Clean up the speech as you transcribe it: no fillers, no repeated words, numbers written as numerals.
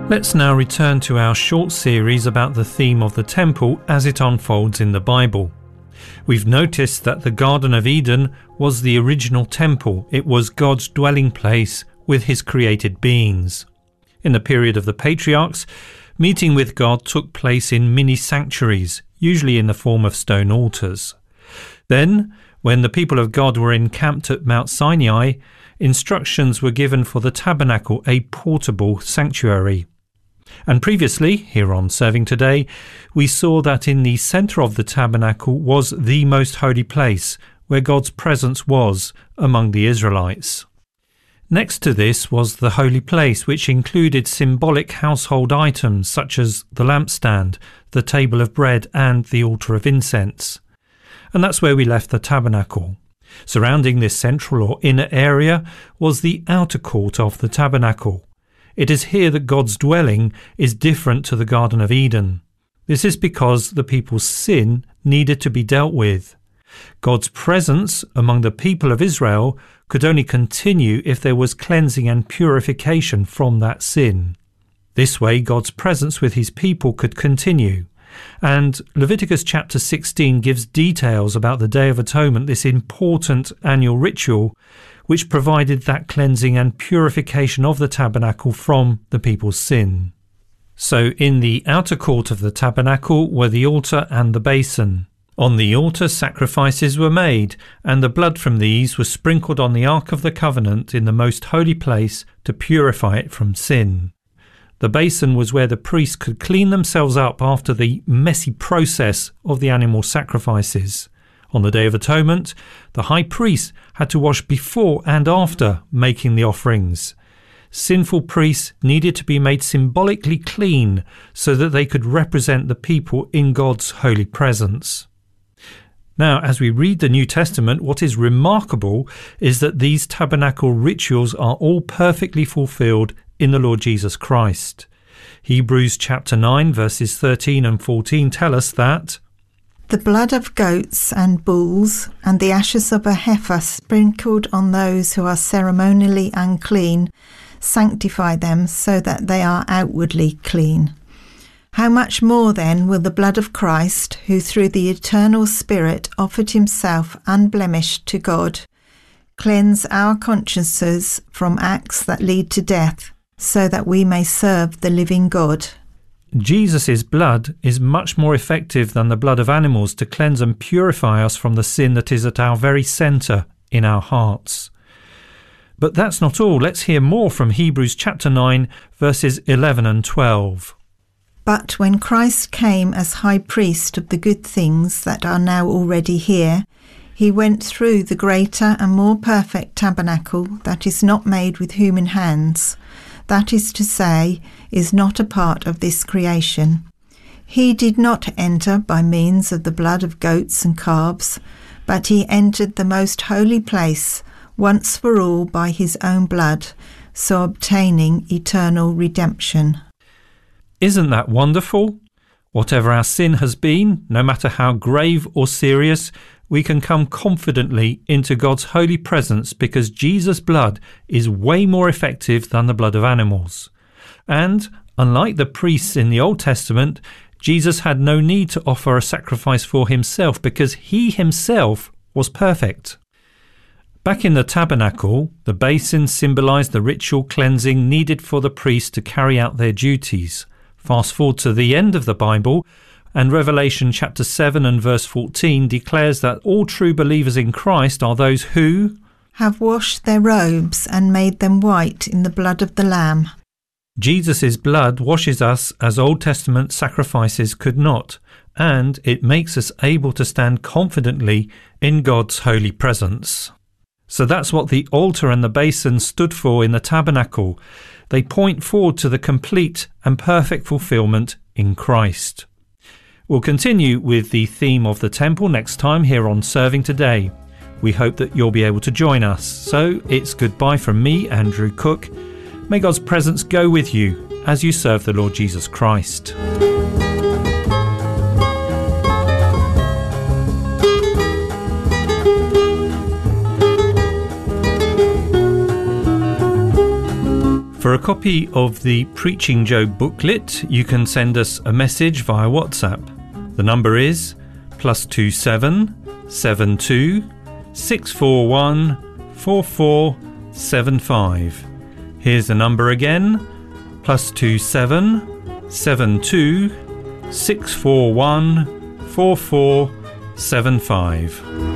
Let's now return to our short series about the theme of the temple as it unfolds in the Bible. We've noticed that the Garden of Eden was the original temple. It was God's dwelling place with his created beings. In the period of the patriarchs, meeting with God took place in mini sanctuaries, usually in the form of stone altars. Then, when the people of God were encamped at Mount Sinai, instructions were given for the tabernacle, a portable sanctuary. And previously, here on Serving Today, we saw that in the centre of the tabernacle was the most holy place, where God's presence was among the Israelites. Next to this was the holy place, which included symbolic household items such as the lampstand, the table of bread and the altar of incense. And that's where we left the tabernacle. Surrounding this central or inner area was the outer court of the tabernacle. It is here that God's dwelling is different to the Garden of Eden. This is because the people's sin needed to be dealt with. God's presence among the people of Israel could only continue if there was cleansing and purification from that sin. This way, God's presence with his people could continue. And Leviticus chapter 16 gives details about the Day of Atonement, this important annual ritual which provided that cleansing and purification of the tabernacle from the people's sin. So in the outer court of the tabernacle were the altar and the basin. On the altar sacrifices were made, and the blood from these was sprinkled on the Ark of the Covenant in the most holy place to purify it from sin. The basin was where the priests could clean themselves up after the messy process of the animal sacrifices. On the Day of Atonement, the high priest had to wash before and after making the offerings. Sinful priests needed to be made symbolically clean so that they could represent the people in God's holy presence. Now, as we read the New Testament, what is remarkable is that these tabernacle rituals are all perfectly fulfilled in the Lord Jesus Christ. Hebrews chapter 9 verses 13 and 14 tell us that the blood of goats and bulls and the ashes of a heifer sprinkled on those who are ceremonially unclean sanctify them so that they are outwardly clean. How much more then will the blood of Christ, who through the eternal Spirit offered himself unblemished to God, cleanse our consciences from acts that lead to death, so that we may serve the living God. Jesus' blood is much more effective than the blood of animals to cleanse and purify us from the sin that is at our very centre in our hearts. But that's not all. Let's hear more from Hebrews chapter 9 verses 11 and 12. But when Christ came as high priest of the good things that are now already here, he went through the greater and more perfect tabernacle that is not made with human hands, that is to say, is not a part of this creation. He did not enter by means of the blood of goats and calves, but he entered the most holy place once for all by his own blood, so obtaining eternal redemption. Isn't that wonderful? Whatever our sin has been, no matter how grave or serious, we can come confidently into God's holy presence because Jesus' blood is way more effective than the blood of animals. And, unlike the priests in the Old Testament, Jesus had no need to offer a sacrifice for himself because he himself was perfect. Back in the tabernacle, the basin symbolized the ritual cleansing needed for the priests to carry out their duties. Fast forward to the end of the Bible, and Revelation chapter 7 and verse 14 declares that all true believers in Christ are those who have washed their robes and made them white in the blood of the Lamb. Jesus' blood washes us as Old Testament sacrifices could not, and it makes us able to stand confidently in God's holy presence. So that's what the altar and the basin stood for in the tabernacle. They point forward to the complete and perfect fulfillment in Christ. We'll continue with the theme of the temple next time here on Serving Today. We hope that you'll be able to join us. So it's goodbye from me, Andrew Cook. May God's presence go with you as you serve the Lord Jesus Christ. For a a copy of the Preaching Job booklet, you can send us a message via WhatsApp. The number is +27 72 641 4475. Here's the number again, +27 72 641 4475.